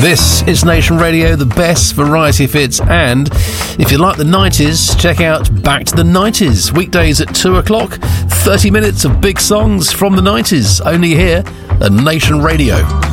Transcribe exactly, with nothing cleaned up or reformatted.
This is Nation Radio, the best variety of hits, and if you like the nineties, check out Back to the nineties, weekdays at two o'clock, thirty minutes of big songs from the nineties, only here at Nation Radio.